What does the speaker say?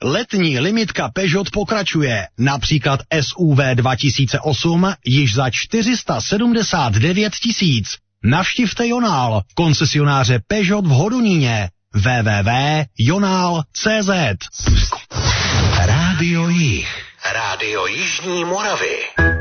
Letní limitka Peugeot pokračuje. Například SUV 2008 již za 479 000. Navštivte Jonál, koncesionáře Peugeot v Hodoníně. www.jonál.cz. Rádio Jih. Rádio Jižní Moravy.